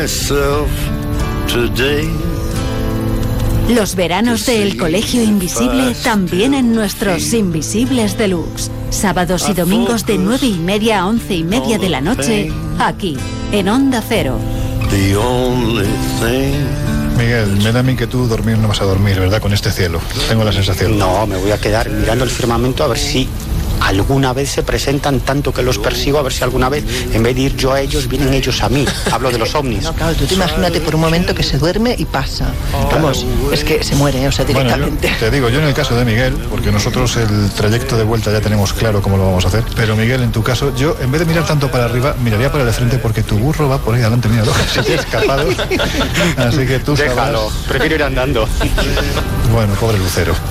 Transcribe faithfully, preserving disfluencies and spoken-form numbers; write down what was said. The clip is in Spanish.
myself today. Los veranos del Colegio Invisible también en nuestros Invisibles Deluxe. Sábados y domingos de nueve y media a once y media de la noche, aquí, en Onda Cero. The only thing. Miguel, me da a mí que tú dormir no vas a dormir, ¿verdad? Con este cielo. Tengo la sensación. No, me voy a quedar mirando el firmamento a ver si alguna vez se presentan tanto que los persigo, a ver si alguna vez, en vez de ir yo a ellos, vienen ellos a mí. Hablo de los ovnis. No, claro, tú te imagínate por un momento que se duerme y pasa. Vamos, es que se muere, o sea, directamente. Bueno, yo te digo, yo en el caso de Miguel, porque nosotros el trayecto de vuelta ya tenemos claro cómo lo vamos a hacer, pero Miguel, en tu caso, yo en vez de mirar tanto para arriba, miraría para el frente porque tu burro va por ahí adelante, míralo, se te ha escapado. Así que tú Déjalo, sabrás. prefiero ir andando. Bueno, pobre Lucero.